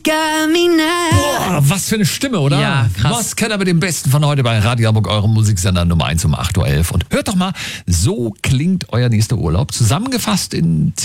got me now. Boah, was für eine Stimme, oder? Ja, krass. Was kennt er mit dem Besten von heute bei Radio Hamburg, eurem Musiksender Nummer 1 um 8.11 Uhr. Und hört doch mal, so klingt euer nächster Urlaub. Zusammengefasst in